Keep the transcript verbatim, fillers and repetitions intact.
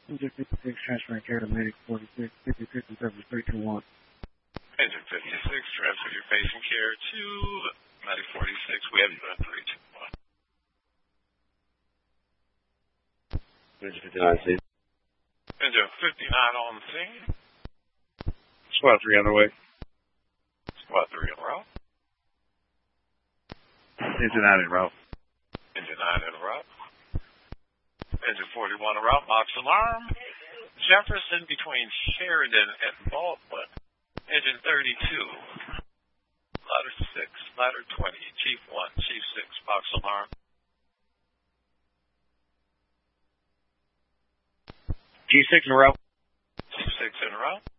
Engine fifty-six, transferring care to Medic forty-six, fifty-six and service three two one. Engine fifty-six, transfer your patient care to Medic forty-six, we have you at three two one. Engine fifty-nine, see. Engine fifty-nine on the scene. Squad three on the way. Squad three en route. Engine nine en route. Engine nine en route. Engine forty-one en route. Box alarm. Jefferson between Sheridan and Baldwin. Engine thirty-two. Ladder six. Ladder twenty. Chief one. Chief six. Box alarm. G six en route. Chief six en route.